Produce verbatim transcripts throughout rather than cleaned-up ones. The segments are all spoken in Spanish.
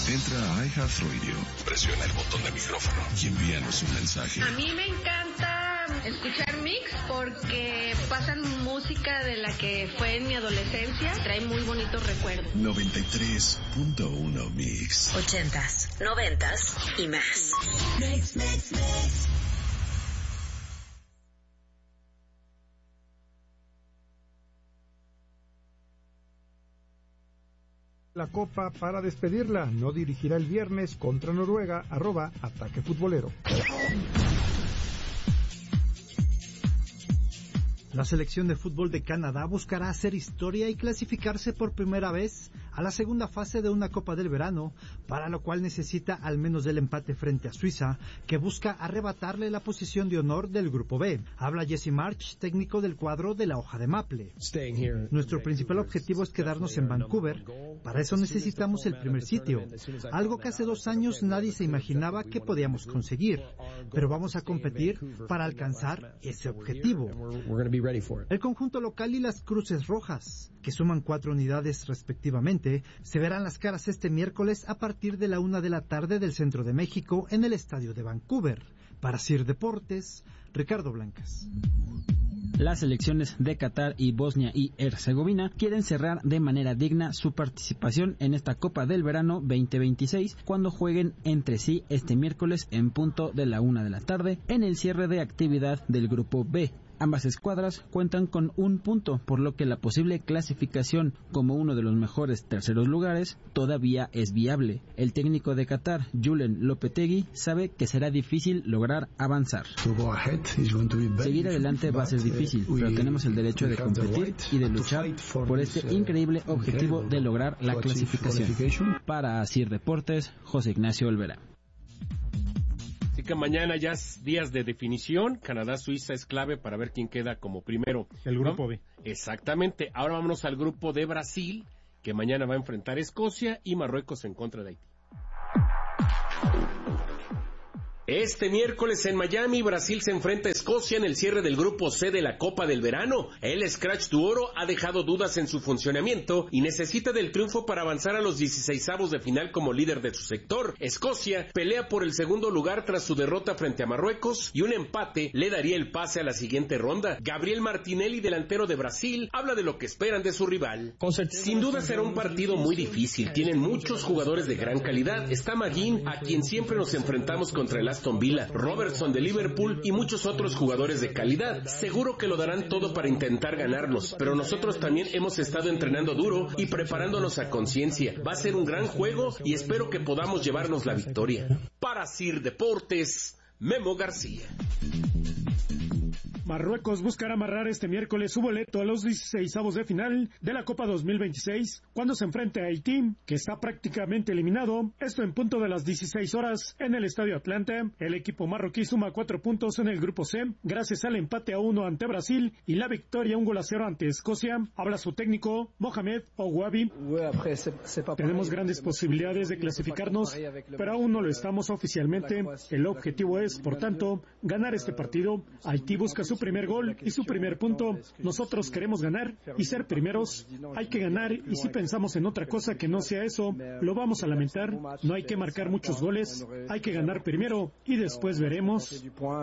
Entra a iHeartRadio, presiona el botón de micrófono y envíanos un mensaje. A mí me encanta escuchar Mix porque pasan música de la que fue en mi adolescencia. Trae muy bonitos recuerdos. noventa y tres punto uno Mix. Ochentas, noventas y más. Mix, mix, mix. La Copa para despedirla. No dirigirá el viernes contra Noruega. Arroba Ataque Futbolero. La selección de fútbol de Canadá buscará hacer historia y clasificarse por primera vez a la segunda fase de una Copa del Verano, para lo cual necesita al menos del empate frente a Suiza, que busca arrebatarle la posición de honor del Grupo B. Habla Jesse March, técnico del cuadro de la hoja de maple. Nuestro principal objetivo es quedarnos en Vancouver. Para eso necesitamos el primer sitio, algo que hace dos años nadie se imaginaba que podíamos conseguir, pero vamos a competir para alcanzar ese objetivo. El conjunto local y las Cruces Rojas, que suman cuatro unidades respectivamente, se verán las caras este miércoles a partir de la una de la tarde del centro de México en el estadio de Vancouver. Para Sir Deportes, Ricardo Blancas. Las selecciones de Qatar y Bosnia y Herzegovina quieren cerrar de manera digna su participación en esta Copa del Verano veinte veintiséis cuando jueguen entre sí este miércoles en punto de la una de la tarde en el cierre de actividad del Grupo B. Ambas escuadras cuentan con un punto, por lo que la posible clasificación como uno de los mejores terceros lugares todavía es viable. El técnico de Qatar, Julen Lopetegui, sabe que será difícil lograr avanzar. Seguir adelante va a ser difícil, pero tenemos el derecho de competir y de luchar por este increíble objetivo de lograr la clasificación. Para Asir Deportes, José Ignacio Olvera. Así que mañana ya es días de definición. Canadá-Suiza es clave para ver quién queda como primero. El grupo B. Exactamente. Ahora vámonos al grupo de Brasil, que mañana va a enfrentar a Escocia y Marruecos en contra de Haití. Este miércoles en Miami, Brasil se enfrenta a Escocia en el cierre del Grupo C de la Copa del Verano. El Scratch du Oro ha dejado dudas en su funcionamiento y necesita del triunfo para avanzar a los dieciseisavos de final como líder de su sector. Escocia pelea por el segundo lugar tras su derrota frente a Marruecos y un empate le daría el pase a la siguiente ronda. Gabriel Martinelli, delantero de Brasil, habla de lo que esperan de su rival. Sin duda será un partido muy difícil. Tienen muchos jugadores de gran calidad. Está Maguín, a quien siempre nos enfrentamos contra el Aston Villa, Robertson de Liverpool y muchos otros jugadores de calidad. Seguro que lo darán todo para intentar ganarnos, pero nosotros también hemos estado entrenando duro y preparándonos a conciencia. Va a ser un gran juego y espero que podamos llevarnos la victoria. Para Sir Deportes, Memo García. Marruecos buscará amarrar este miércoles su boleto a los dieciseisavos de final de la Copa dos mil veintiséis cuando se enfrente a Haití, que está prácticamente eliminado. Esto en punto de las dieciséis horas en el Estadio Atlanta. El equipo marroquí suma cuatro puntos en el Grupo C gracias al empate a uno ante Brasil y la victoria un gol a cero ante Escocia. Habla su técnico, Mohamed Ouabi. Tenemos grandes posibilidades de clasificarnos, pero aún no lo estamos oficialmente. El objetivo es, por tanto, ganar este partido. Haití busca su primer gol y su primer punto. Nosotros queremos ganar y ser primeros. Hay que ganar y si pensamos en otra cosa que no sea eso, lo vamos a lamentar. No hay que marcar muchos goles, hay que ganar primero y después veremos.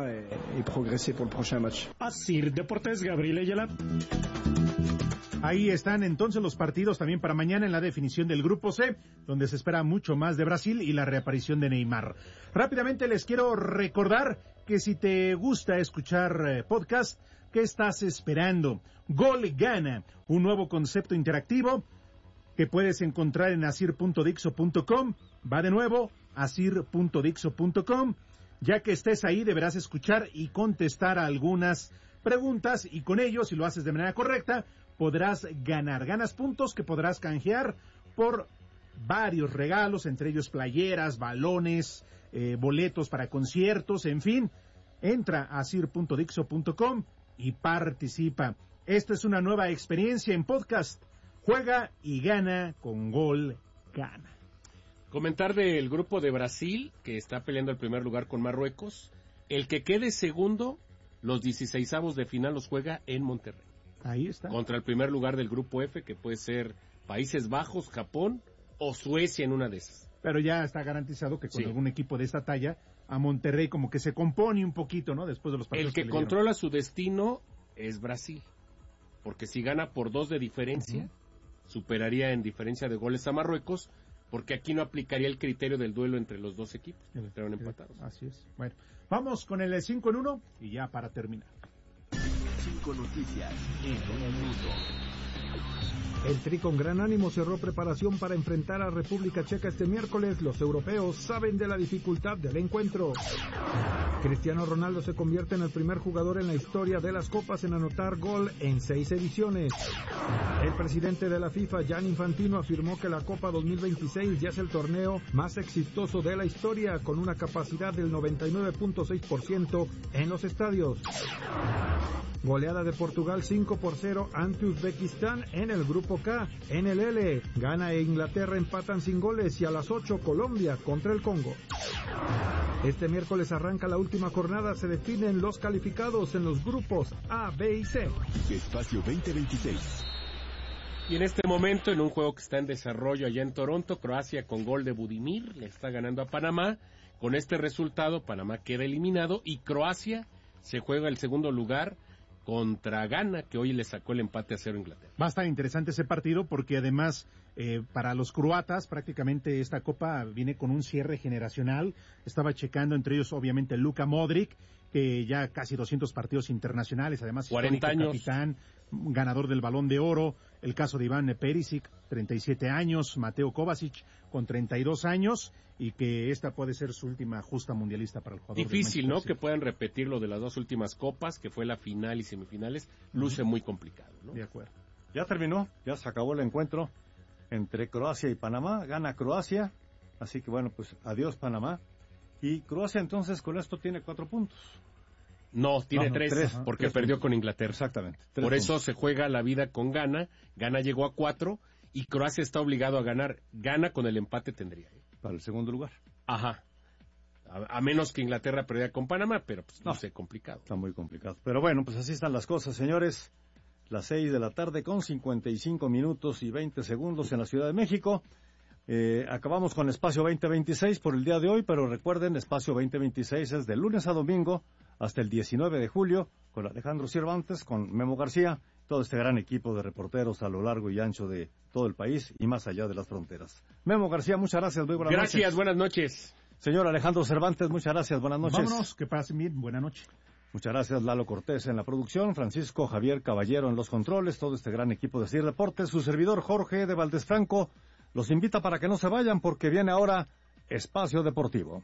Así, Deportes, Gabriel Ayala. Ahí están entonces los partidos también para mañana en la definición del Grupo C, donde se espera mucho más de Brasil y la reaparición de Neymar. Rápidamente les quiero recordar que si te gusta escuchar eh, podcast, ¿qué estás esperando? Gol Gana, un nuevo concepto interactivo que puedes encontrar en asir punto dixo punto com. Va de nuevo, asir punto dixo punto com. Ya que estés ahí deberás escuchar y contestar a algunas preguntas y con ello, si lo haces de manera correcta, podrás ganar. Ganas puntos que podrás canjear por varios regalos, entre ellos playeras, balones, eh, boletos para conciertos, en fin. Entra a asir punto dixo punto com y participa. Esto es una nueva experiencia en podcast. Juega y gana con Gol Gana. Comentar del grupo de Brasil, que está peleando el primer lugar con Marruecos. El que quede segundo, los dieciseisavos de final los juega en Monterrey. Ahí está. Contra el primer lugar del grupo F, que puede ser Países Bajos, Japón o Suecia en una de esas. Pero ya está garantizado que con Sí. algún equipo de esta talla, a Monterrey como que se compone un poquito, ¿no? Después de los partidos El que, que le controla su destino es Brasil, porque si gana por dos de diferencia, uh-huh. superaría en diferencia de goles a Marruecos, porque aquí no aplicaría el criterio del duelo entre los dos equipos, que entraron empatados. Así es. Bueno, vamos con el cinco en uno y ya para terminar. Cinco noticias en un minuto. El Tri con gran ánimo cerró preparación para enfrentar a República Checa este miércoles. Los europeos saben de la dificultad del encuentro. Cristiano Ronaldo se convierte en el primer jugador en la historia de las copas en anotar gol en seis ediciones. El presidente de la FIFA, Gianni Infantino, afirmó que la Copa dos mil veintiséis ya es el torneo más exitoso de la historia, con una capacidad del noventa y nueve punto seis por ciento en los estadios. Goleada de Portugal cinco por cero ante Uzbekistán en el Grupo K. En el L, Ghana e Inglaterra empatan sin goles y a las ocho Colombia contra el Congo. Este miércoles arranca la última jornada, se definen los calificados en los grupos A, B y C. Espacio veinte veintiséis. Y en este momento, en un juego que está en desarrollo allá en Toronto, Croacia con gol de Budimir le está ganando a Panamá. Con este resultado, Panamá queda eliminado y Croacia se juega el segundo lugar contra Ghana, que hoy le sacó el empate a cero a Inglaterra. Va a estar interesante ese partido porque además eh, para los croatas prácticamente esta copa viene con un cierre generacional. Estaba checando entre ellos obviamente Luka Modric, que ya casi doscientos partidos internacionales, además cuarenta años, capitán, ganador del Balón de Oro. El caso de Iván Perisic, treinta y siete años, Mateo Kovacic con treinta y dos años, y que esta puede ser su última justa mundialista para el jugador. Difícil, ¿no? Que puedan repetir lo de las dos últimas copas, que fue la final y semifinales, luce muy complicado, ¿no? De acuerdo. Ya terminó, ya se acabó el encuentro entre Croacia y Panamá, gana Croacia, así que bueno, pues adiós Panamá, y Croacia entonces con esto tiene cuatro puntos. No, tiene no, tres, tres, porque tres perdió puntos. Con Inglaterra. Exactamente. Por puntos. eso se juega la vida con Ghana, Ghana llegó a cuatro, y Croacia está obligado a ganar, Ghana con el empate tendría. ¿eh? Para el segundo lugar. Ajá. A, a menos que Inglaterra perdiera con Panamá, pero pues no, no sé, complicado. Está muy complicado. Pero bueno, pues así están las cosas, señores. Las seis de la tarde con cincuenta y cinco minutos y veinte segundos en la Ciudad de México. Eh, acabamos con Espacio veinte veintiséis por el día de hoy, pero recuerden, Espacio veinte veintiséis es de lunes a domingo hasta el diecinueve de julio, con Alejandro Cervantes, con Memo García, todo este gran equipo de reporteros a lo largo y ancho de todo el país y más allá de las fronteras. Memo García, muchas gracias, muy buenas gracias, noches. Gracias, buenas noches. Señor Alejandro Cervantes, muchas gracias, buenas noches. Vámonos, que pasen bien, buenas noches. Muchas gracias, Lalo Cortés en la producción, Francisco Javier Caballero en los controles, todo este gran equipo de C I R Deportes, su servidor Jorge de Valdés Franco, los invita para que no se vayan porque viene ahora Espacio Deportivo.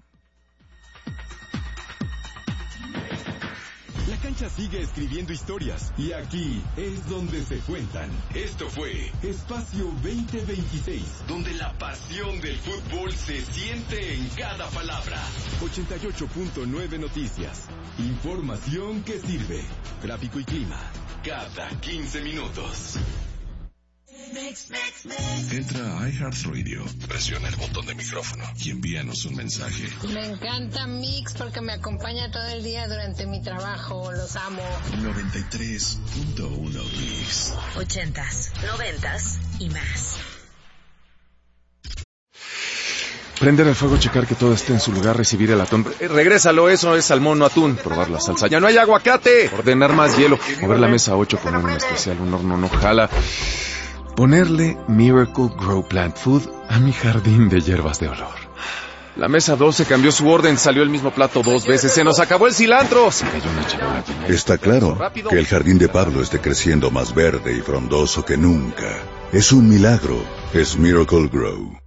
La cancha sigue escribiendo historias y aquí es donde se cuentan. Esto fue Espacio veinte veintiséis, donde la pasión del fútbol se siente en cada palabra. ochenta y ocho punto nueve Noticias. Información que sirve. Tráfico y clima. Cada quince minutos. Mix, mix, mix. Entra a iHeartRadio, presiona el botón de micrófono y envíanos un mensaje. Me encanta Mix porque me acompaña todo el día durante mi trabajo, los amo. noventa y tres punto uno Mix. Ochentas, noventas y más. Prender el fuego, checar que todo esté en su lugar, recibir el atún. Eh, regrésalo, eso es salmón, no atún. Probar la salsa. ¡Ya no hay aguacate! Ordenar más hielo. Mover la mesa ocho con un especial, un horno no jala. Ponerle Miracle Grow Plant Food a mi jardín de hierbas de olor. La mesa doce cambió su orden, salió el mismo plato dos veces, se nos acabó el cilantro. Se cayó una charola. Está claro que el jardín de Pablo esté creciendo más verde y frondoso que nunca. Es un milagro, es Miracle Grow.